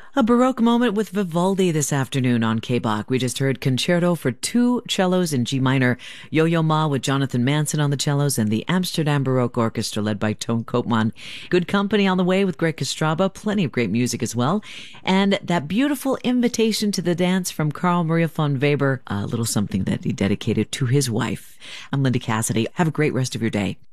A Baroque moment with Vivaldi this afternoon on K-Bach. We just heard Concerto for two cellos in G minor, Yo-Yo Ma with Jonathan Manson on the cellos, and the Amsterdam Baroque Orchestra led by Toon Koopman. Good company on the way with Greg Kostraba, plenty of great music as well. And that beautiful invitation to the dance from Carl Maria von Weber, a little something that he dedicated to his wife. I'm Linda Cassidy. Have a great rest of your day.